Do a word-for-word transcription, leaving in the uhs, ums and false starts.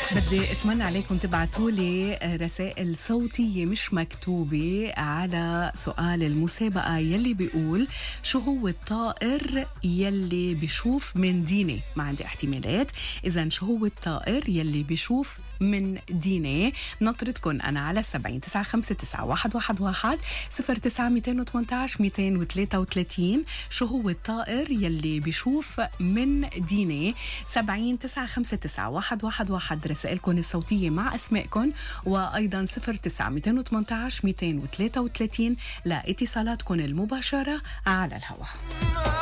بدي اتمنى عليكم تبعتوا لي رسائل صوتية مش مكتوبة على سؤال المسابقة يلي بيقول شو هو الطائر يلي بيشوف من دينه. ما عندي احتمالات، إذن شو هو الطائر يلي بيشوف من دينه. نطرتكن أنا على سبعين تسعة خمسة تسعة واحد واحد واحد صفر تسعة ميتين وتمنتاش ميتين وثلاثة وثلاثين. شو هو الطائر يلي بيشوف من دينه؟ سبعين تسعة خمسة تسعة واحد واحد واحد رسائلكن الصوتية مع أسمائكن، وأيضا صفر تسعة ميتين وتمنتاش ميتين وثلاثة وثلاثين لاتصالاتكن المباشرة على الهواء.